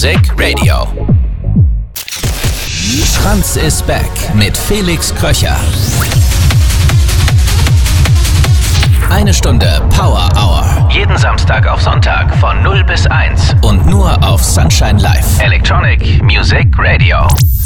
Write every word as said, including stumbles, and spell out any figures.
Music Radio. Schranz ist back mit Felix Kröcher. Eine Stunde Power Hour. Jeden Samstag auf Sonntag von null bis eins. Und nur auf Sunshine Live. Electronic Music Radio.